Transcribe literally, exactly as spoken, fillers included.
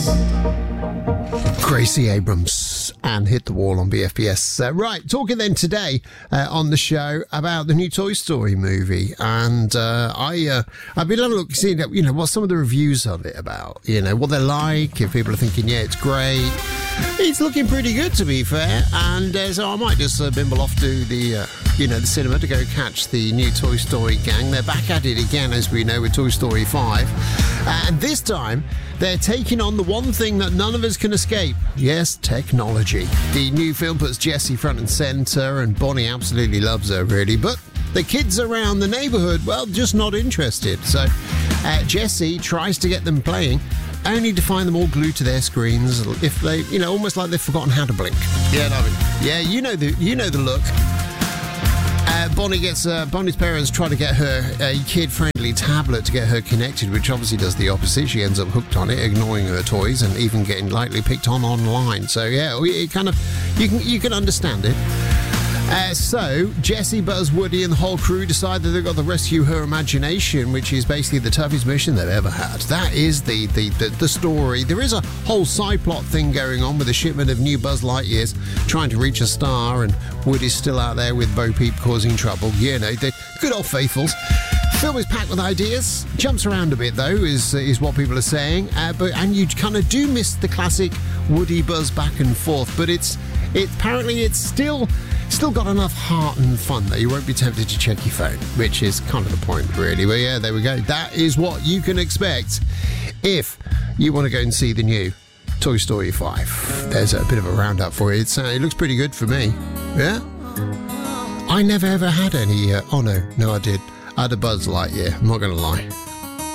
Gracie Abrams and Hit the Wall on B F B S. Uh, right, talking then today uh, on the show about the new Toy Story movie, and uh, I uh, I've been having a look, seeing you know what some of the reviews of it about, you know what they're like. If people are thinking, yeah, it's great, it's looking pretty good to be fair, and uh, so I might just uh, bimble off to the uh, you know the cinema to go catch the new Toy Story gang. They're back at it again, as we know, with Toy Story five, uh, and this time they're taking on the one thing that none of us can escape. Yes, technology. The new film puts Jessie front and centre, and Bonnie absolutely loves her, really. But the kids around the neighbourhood, well, just not interested. So uh, Jessie tries to get them playing, only to find them all glued to their screens. If they, you know, almost like they've forgotten how to blink. Yeah, no, yeah, you know the, you know the look. Uh, Bonnie gets uh, Bonnie's parents try to get her a kid-friendly tablet to get her connected, which obviously does the opposite. She ends up hooked on it, ignoring her toys, and even getting lightly picked on online. So yeah, it kind of you can you can understand it. Uh, so, Jessie, Buzz, Woody and the whole crew decide that they've got to rescue her imagination, which is basically the toughest mission they've ever had. That is the, the, the, the story. There is a whole side plot thing going on with the shipment of new Buzz Lightyears trying to reach a star, and Woody's still out there with Bo Peep causing trouble. You know, the good old faithfuls. Film is packed with ideas, jumps around a bit though, is is what people are saying, uh, but and you kind of do miss the classic Woody Buzz back and forth, but it's it apparently it's still still got enough heart and fun that you won't be tempted to check your phone, which is kind of the point really. But yeah, there we go. That is what you can expect if you want to go and see the new Toy Story five. There's a bit of a roundup for you. It's, uh, it looks pretty good for me. Yeah? I never ever had any... Uh, oh no, no I did. I had a Buzz Lightyear, I'm not going to lie.